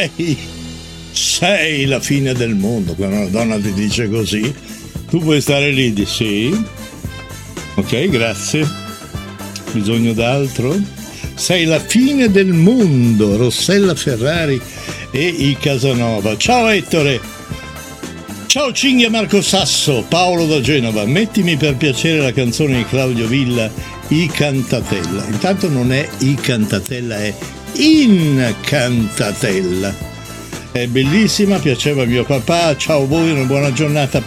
sei la fine del mondo. Quando una donna ti dice così, tu puoi stare lì di sì. Ok, grazie. Bisogno d'altro? Sei la fine del mondo, Rossella Ferrari e i Casanova. Ciao Ettore. Ciao Cinghia Marco Sasso, Paolo da Genova. Mettimi per piacere la canzone di Claudio Villa, I Cantatella. Intanto non è I Cantatella, è In Cantatella. È bellissima, piaceva a mio papà. Ciao a voi, una buona giornata.